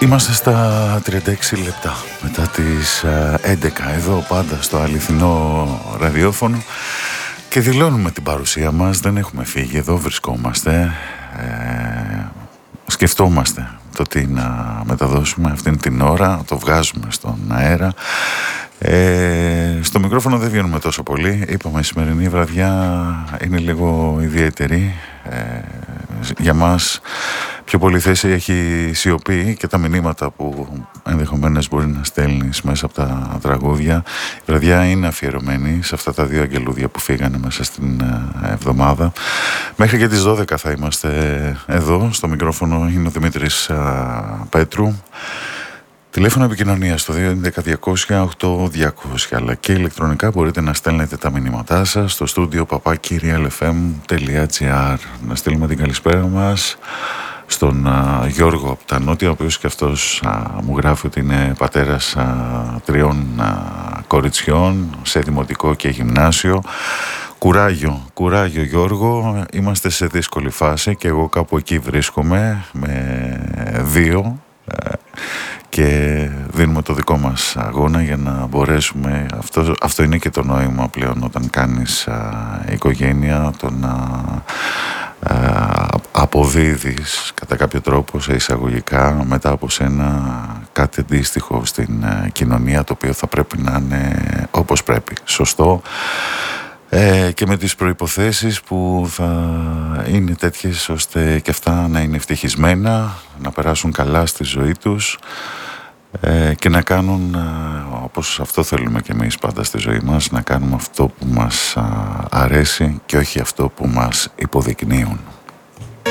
Είμαστε στα 36 λεπτά μετά τις 11 εδώ πάντα στο αληθινό ραδιόφωνο και δηλώνουμε την παρουσία μας. Δεν έχουμε φύγει, εδώ βρισκόμαστε. Σκεφτόμαστε το τι να μεταδώσουμε αυτήν την ώρα, το βγάζουμε στον αέρα. Στο μικρόφωνο δεν βγαίνουμε τόσο πολύ. Είπαμε η σημερινή βραδιά είναι λίγο ιδιαίτερη. Για μας πιο πολύ θέση έχει σιωπή και τα μηνύματα που ενδεχομένως μπορεί να στέλνεις μέσα από τα τραγούδια. Η βραδιά είναι αφιερωμένη σε αυτά τα δύο αγγελούδια που φύγανε μέσα στην εβδομάδα. Μέχρι και τις 12 θα είμαστε εδώ. Στο μικρόφωνο είναι ο Δημήτρης Πέτρου. Τηλέφωνο επικοινωνία στο 211-200-8200, αλλά και ηλεκτρονικά μπορείτε να στέλνετε τα μηνύματά σας στο στούντιο papakirialfm.gr. Να στείλουμε την καλησπέρα μας στον Γιώργο από τα Νότια, ο οποίος και αυτός μου γράφει ότι είναι πατέρας 3 κοριτσιών σε δημοτικό και γυμνάσιο. Κουράγιο Γιώργο, είμαστε σε δύσκολη φάση και εγώ κάπου εκεί βρίσκομαι με 2 και δίνουμε το δικό μας αγώνα για να μπορέσουμε, αυτό είναι και το νόημα πλέον όταν κάνεις οικογένεια, το να αποδίδεις κατά κάποιο τρόπο σε εισαγωγικά μετά από σένα κάτι αντίστοιχο στην κοινωνία, το οποίο θα πρέπει να είναι όπως πρέπει, σωστό, και με τις προϋποθέσεις που θα είναι τέτοιες ώστε και αυτά να είναι ευτυχισμένα, να περάσουν καλά στη ζωή τους και να κάνουν όπως αυτό θέλουμε και εμείς πάντα στη ζωή μας, να κάνουμε αυτό που μας αρέσει και όχι αυτό που μας υποδεικνύουν.